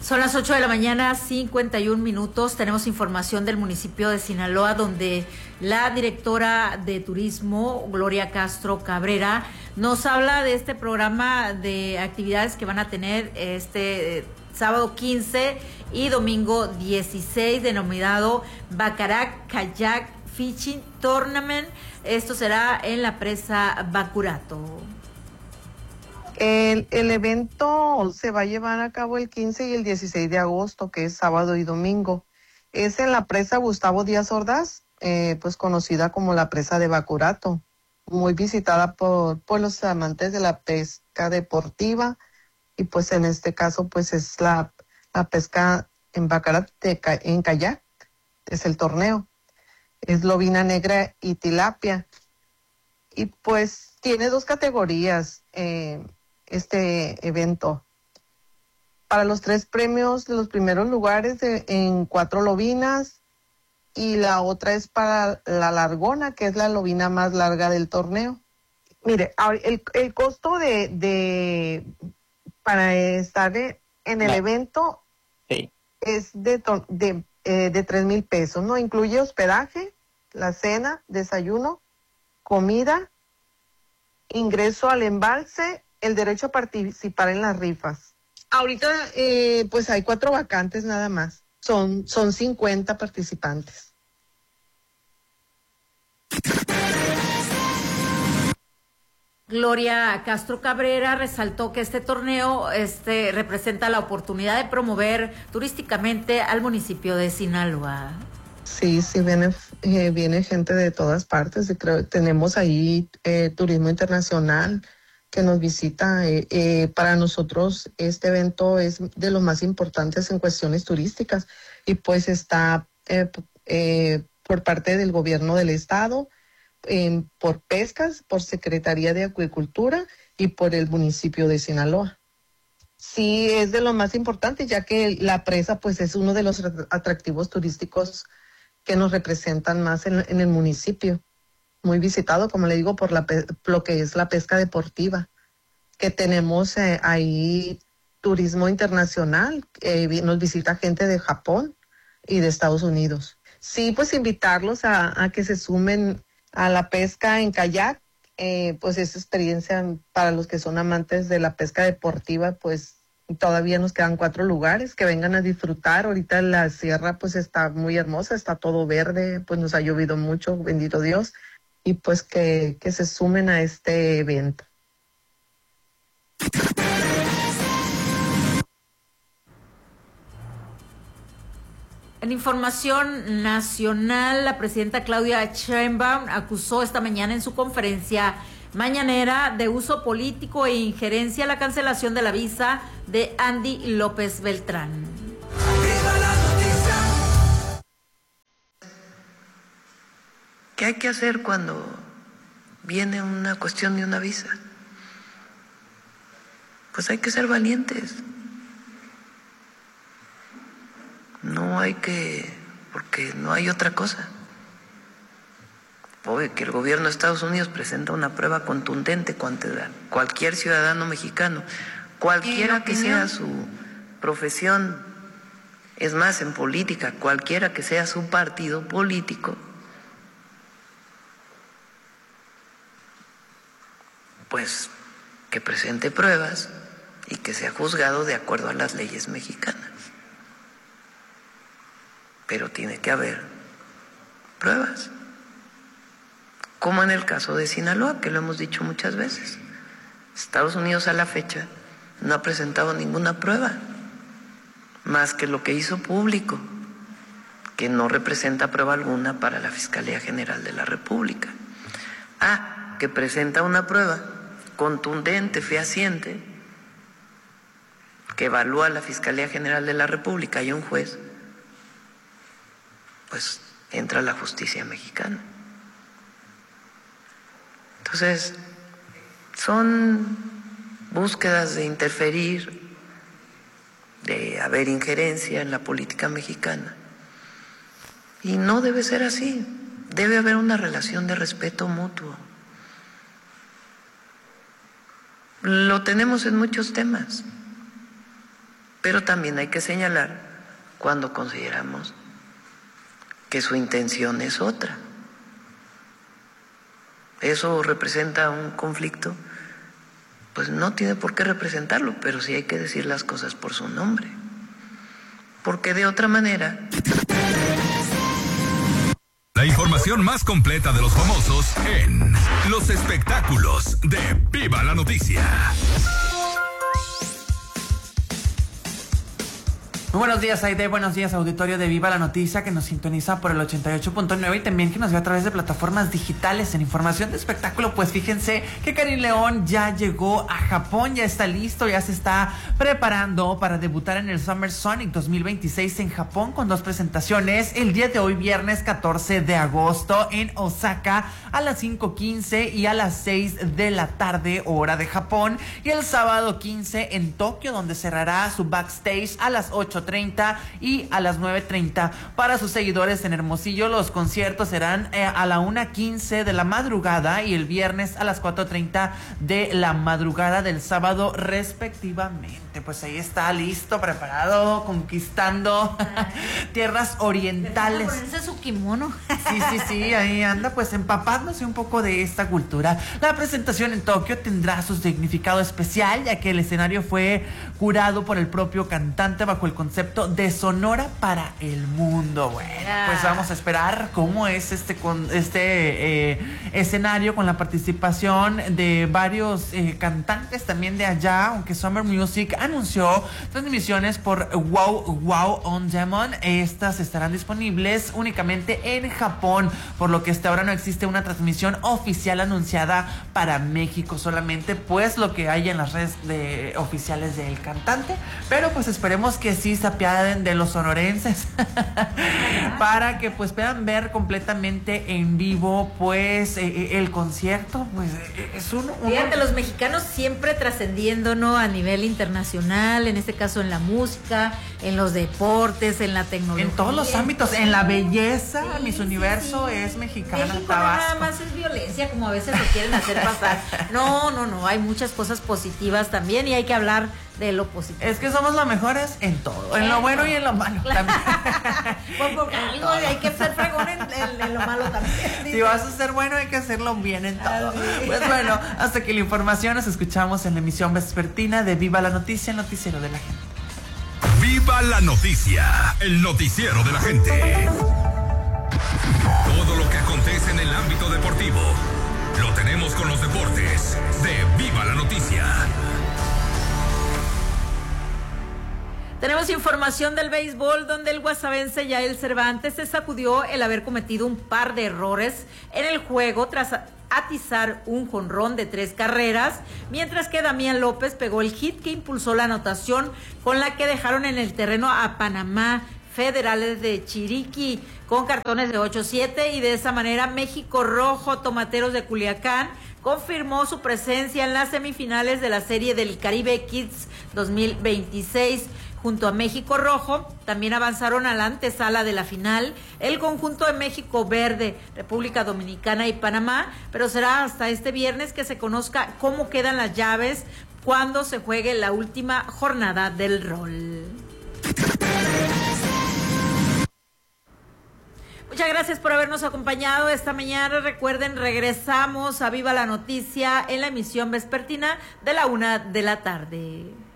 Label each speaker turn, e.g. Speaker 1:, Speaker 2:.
Speaker 1: Son las 8 de la mañana, 51 minutos. Tenemos información del municipio de Sinaloa, donde la directora de turismo, Gloria Castro Cabrera, nos habla de este programa de actividades que van a tener este sábado 15 y domingo 16, denominado Bacarac Kayak Fishing Tournament. Esto será en la presa Bacurato.
Speaker 2: El evento se va a llevar a cabo el 15 y el 16 de agosto, que es sábado y domingo. Es en la presa Gustavo Díaz Ordaz, pues conocida como la presa de Bacurato, muy visitada por los amantes de la pesca deportiva, y pues en este caso pues es la pesca en Bacarac en kayak, es el torneo. Es lobina negra y tilapia. Y pues tiene dos categorías este evento. Para los 3 premios, los primeros lugares en 4 lobinas, y la otra es para la largona, que es la lobina más larga del torneo. Mire, el costo para estar en el evento es de 3,000 pesos, ¿no? Incluye hospedaje, la cena, desayuno, comida, ingreso al embalse, el derecho a participar en las rifas. Ahorita pues hay 4 vacantes nada más. Son 50 participantes.
Speaker 1: Gloria Castro Cabrera resaltó que este torneo representa la oportunidad de promover turísticamente al municipio de Sinaloa.
Speaker 2: Sí, viene gente de todas partes. Tenemos ahí turismo internacional que nos visita. Para nosotros este evento es de los más importantes en cuestiones turísticas, y pues está por parte del gobierno del estado, por pescas, por Secretaría de Acuicultura y por el municipio de Sinaloa. Sí, es de lo más importante, ya que la presa pues es uno de los atractivos turísticos que nos representan más en el municipio. Muy visitado, como le digo, por lo que es la pesca deportiva, que tenemos ahí turismo internacional, nos visita gente de Japón y de Estados Unidos. Sí, pues invitarlos a que se sumen a la pesca en kayak, pues es experiencia para los que son amantes de la pesca deportiva. Pues todavía nos quedan 4 lugares, que vengan a disfrutar. Ahorita la sierra pues está muy hermosa, está todo verde, pues nos ha llovido mucho, bendito Dios, y pues que se sumen a este evento.
Speaker 1: En información nacional, la presidenta Claudia Sheinbaum acusó esta mañana en su conferencia mañanera de uso político e injerencia a la cancelación de la visa de Andy López Beltrán.
Speaker 3: ¿Qué hay que hacer cuando viene una cuestión de una visa? Pues hay que ser valientes. No hay que, porque no hay otra cosa. Obvio que el gobierno de Estados Unidos presenta una prueba contundente contra cualquier ciudadano mexicano, cualquiera que sea su profesión, es más, en política, cualquiera que sea su partido político, pues que presente pruebas y que sea juzgado de acuerdo a las leyes mexicanas. Pero tiene que haber pruebas, como en el caso de Sinaloa, que lo hemos dicho muchas veces. Estados Unidos a la fecha no ha presentado ninguna prueba, más que lo que hizo público, que no representa prueba alguna para la Fiscalía General de la República. Que presenta una prueba contundente, fehaciente, que evalúa la Fiscalía General de la República y un juez, pues entra la justicia mexicana. Entonces, son búsquedas de interferir, de haber injerencia en la política mexicana. Y no debe ser así. Debe haber una relación de respeto mutuo. Lo tenemos en muchos temas, Pero también hay que señalar cuando consideramos que su intención es otra. ¿Eso representa un conflicto? Pues no tiene por qué representarlo, pero sí hay que decir las cosas por su nombre. Porque de otra manera...
Speaker 4: La información más completa de los famosos en los espectáculos de Viva la Noticia.
Speaker 5: Muy buenos días, Aide. Buenos días, auditorio de Viva la Noticia, que nos sintoniza por el 88.9 y también que nos ve a través de plataformas digitales en información de espectáculo. Pues fíjense que Karim León ya llegó a Japón, ya está listo, ya se está preparando para debutar en el Summer Sonic 2026 en Japón con 2 presentaciones. El día de hoy, viernes 14 de agosto, en Osaka a las 5:15 y a las 6 de la tarde, hora de Japón. Y el sábado 15 en Tokio, donde cerrará su backstage a las 8:30 y a las 9:30. Para sus seguidores en Hermosillo, los conciertos serán a la 1:15 de la madrugada y el viernes a las 4:30 de la madrugada del sábado, respectivamente. Pues ahí está, listo, preparado, conquistando tierras orientales.
Speaker 1: Ponerse su kimono.
Speaker 5: Sí, ahí anda, pues empapándose un poco de esta cultura. La presentación en Tokio tendrá su significado especial, ya que el escenario fue curado por el propio cantante bajo el concepto de Sonora para el mundo. Bueno, pues vamos a esperar cómo es este escenario, con la participación de varios cantantes también de allá, aunque Summer Music anunció transmisiones por Wow On Demand. Estas estarán disponibles únicamente en Japón, por lo que hasta ahora no existe una transmisión oficial anunciada para México, solamente pues lo que hay en las redes oficiales del cantante. Pero pues esperemos que sí se apiaden de los sonorenses para que pues puedan ver completamente en vivo pues el concierto. Pues es
Speaker 1: Fíjate, los mexicanos siempre trascendiendo, ¿no? A nivel internacional, en este caso en la música, en los deportes, en la tecnología,
Speaker 5: en todos los ámbitos, en la belleza. Miss Universo es mexicana.
Speaker 1: México no nada más es violencia, como a veces lo quieren hacer pasar. No, hay muchas cosas positivas también y hay que hablar de lo positivo.
Speaker 5: Es que somos los mejores en todo, en lo bueno y en lo malo también.
Speaker 1: Pues hay que ser fregón en lo malo también.
Speaker 5: Si vas a ser bueno, hay que hacerlo bien en todo. Pues bueno, hasta aquí la información. Nos escuchamos en la emisión vespertina de Viva la Noticia, el noticiero de la gente.
Speaker 4: Viva la Noticia, el noticiero de la gente. Todo lo que acontece en el ámbito deportivo lo tenemos con los deportes de Viva la Noticia.
Speaker 1: Tenemos información del béisbol, donde el guasavense Yael Cervantes se sacudió el haber cometido un par de errores en el juego tras atizar un jonrón de 3 carreras, mientras que Damián López pegó el hit que impulsó la anotación con la que dejaron en el terreno a Panamá Federales de Chiriquí con cartones de 8-7, y de esa manera México Rojo Tomateros de Culiacán confirmó su presencia en las semifinales de la Serie del Caribe Kids 2026. Junto a México Rojo, también avanzaron a la antesala de la final el conjunto de México Verde, República Dominicana y Panamá, pero será hasta este viernes que se conozca cómo quedan las llaves cuando se juegue la última jornada del rol. Muchas gracias por habernos acompañado esta mañana. Recuerden, regresamos a Viva la Noticia en la emisión vespertina de la 1:00 p.m.